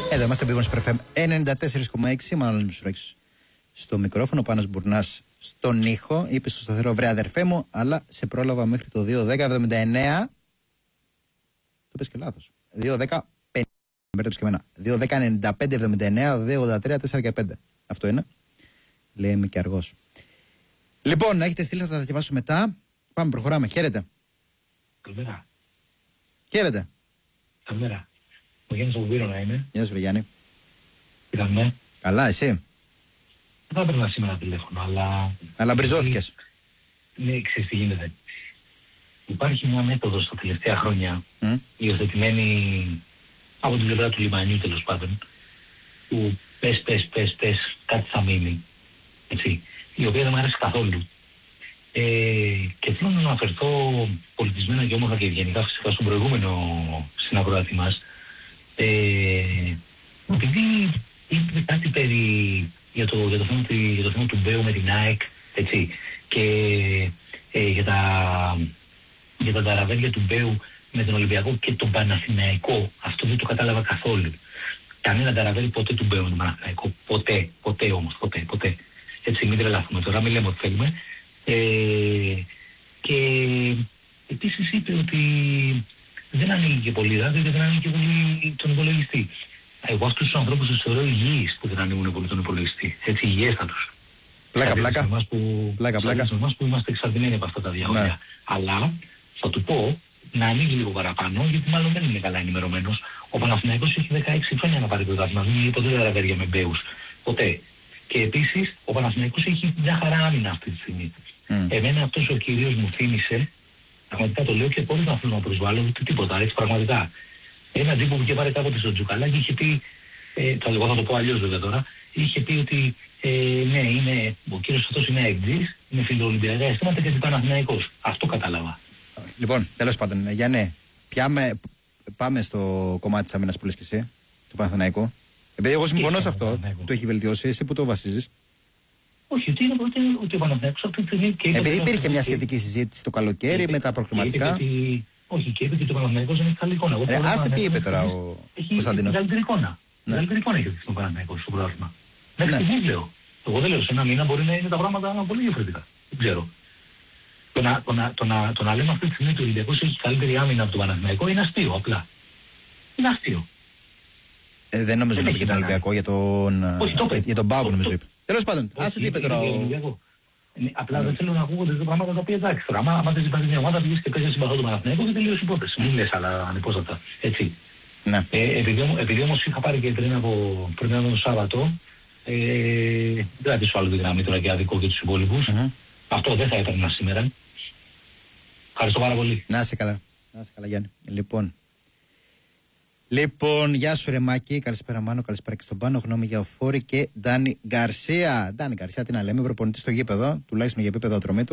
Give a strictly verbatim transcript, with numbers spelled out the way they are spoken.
Εδώ είμαστε πήγον στο εφ εμ ενενήντα τέσσερα κόμμα έξι. Μάλλον Μισουράκης στο μικρόφωνο, Πάνος Μπουρνάς στον ήχο. Είπε στο σταθερό βρε αδερφέ μου, αλλά σε πρόλαβα μέχρι το δύο δέκα εβδομήντα εννέα. Το πες και λάθος. δύο δέκα πενήντα. Μπέρδεψε και εμένα. δύο δέκα ενενήντα πέντε εβδομήντα εννέα δύο ογδόντα τρία τέσσερα και πέντε. Αυτό είναι. Λέει είμαι και αργός. Λοιπόν, να έχετε στείλει, θα τα διαβάσω μετά. Πάμε, προχωράμε. Χαίρετε. Καλημέρα. Χαίρετε. Καλημέρα. Ο Γιάννης από Βύρωνα είμαι. Γεια σου, Γιάννη. Είδαμε. Καλά, εσύ. Δεν θα έπαιρνα σήμερα τηλέφωνο, αλλά... Αλλά μπριζώθηκες. Ναι, ξέρεις τι γίνεται. Υπάρχει μια μέθοδος στα τελευταία χρόνια, Mm. υιοθετημένη από την πλευρά του λιμανιού τέλος πάντων, που πες, πες, πες, πες, κάτι θα μείνει. Έτσι. Η οποία δεν μου άρεσε καθόλου. Ε, και θέλω να αναφερθώ πολιτισμένα και όμορφα και ευγενικά φυσικά στον προηγούμενο συνακροατή μας. Ε, επειδή είπε κάτι περί για το, για το, θέμα, για το θέμα του Μπέου με την ΑΕΚ, έτσι, και ε, για τα, για τα ταραβέλια του Μπέου με τον Ολυμπιακό και τον Παναθηναϊκό, αυτό δεν το κατάλαβα καθόλου. Κανένα ταραβέλι ποτέ του Μπέου με τον Παναθηναϊκό, ποτέ, ποτέ όμως, ποτέ, ποτέ. Έτσι, μην τρελαθούμε τώρα, μην λέμε ότι θέλουμε. Ε, και επίσης είπε ότι δεν ανοίγει και πολύ ράδιο και δεν ανοίγει και πολύ τον υπολογιστή. Εγώ αυτούς τους ανθρώπους τους θεωρώ υγιείς που δεν ανοίγουν πολύ τον υπολογιστή. Έτσι, υγιέστατος. Πλάκα, πλάκα. Εμάς που, πλάκα, πλάκα. σε εμάς που είμαστε εξαρτημένοι από αυτά τα διαγωνία. Ναι. Αλλά θα του πω να ανοίγει λίγο παραπάνω, γιατί μάλλον δεν είναι καλά ενημερωμένος. Ο Παναθηναϊκός έχει δεκαέξι χρόνια να πάρει το δάχτυλο. Δεν είναι ποτέ ταραβέρια με Μπέους. Ποτέ. Και επίσης ο Παναθηναϊκός έχει μια χαρά άμυνα αυτή τη στιγμή. Mm. Εμένα αυτός ο κύριος μου θύμισε, πραγματικά το λέω και χωρίς να θέλω να προσβάλλω ούτε τίποτα, έτσι πραγματικά. Ένα τύπο που είχε πάρει κάποτε στο Τζουκαλάκι είχε πει, ε, θα, εγώ θα το πω αλλιώς βέβαια τώρα, είχε πει ότι ε, ναι, είναι, ο κύριος αυτός είναι εκτζής, είναι φιλοολυμπιακά αισθήματα και είναι Παναθηναϊκός. Αυτό κατάλαβα. Λοιπόν, τέλος πάντων, Γιάννη, πιάμε, πάμε στο κομμάτι της άμυνας που λες και εσύ, του Παναθηναϊκού. Επειδή εγώ συμφωνώ σε αυτό, το έχει βελτιώσει, εσύ που το βασίζεις. Όχι, ότι είναι ότι ο Παναθηναϊκός αυτή τη στιγμή... Επειδή υπήρχε μια σχετική συζήτηση το καλοκαίρι με τα προκριματικά. Όχι, και είπε και το Παναθηναϊκός δεν έχει καλή εικόνα. Ρε, άσε τι είπε τώρα ο Κωνσταντίνος. Έχει καλύτερη εικόνα. Καλύτερη εικόνα έχει στον Παναθηναϊκό στο πρόγραμμα. Μέχρι στιγμής λέω. Εγώ δεν λέω, σε ένα μήνα μπορεί να είναι τα πράγματα πολύ διαφορετικά. Δεν ξέρω. Το να, το, να, το, να, το να λέμε αυτή τη στιγμή ότι ο Ολυμπιακός έχει καλύτερη άμυνα από τον Παναθηναϊκό είναι αστείο απλά. Είναι αστείο. Ε, δεν νομίζω να πει και τον Ολυμπιακό για τον, για τον Πάοκ, νομίζω είπε. Τέλος πάντων, άσε τι είπε τώρα ο... Απλά δεν θέλω να ακούγονται τα πράγματα τα οποία εντάξει τώρα. Άμα δεν υπάρχει μια ομάδα, βγεις και παίζεις συμπαθώ τον Παναθηναϊκό και τελείωσε η υπόθεση. Μην λες άλλα ανυπόστατα. Έτσι. Ναι. Επειδή όμως είχα πάρει και πριν από το Σάββατο, δεν θα πεις άλλο τη γραμμή τώρα και αδικό και τους υπόλοιπους. Αυτό δεν θα έπαιρνα σήμερα. Ευχαριστώ πάρα πολύ. Να είσαι καλά. Να είσαι καλά, Γιάννη. Λοιπόν. Λοιπόν, γεια σου ρε Μάκη, καλησπέρα Μάνο, καλησπέρα και στον Πάνο, γνώμη για Οφόρη και Ντάνι Γκαρσία. Ντάνι Γκαρσία, τι να λέμε, προπονητή στο γήπεδο, τουλάχιστον για επίπεδο ατρωμίτου.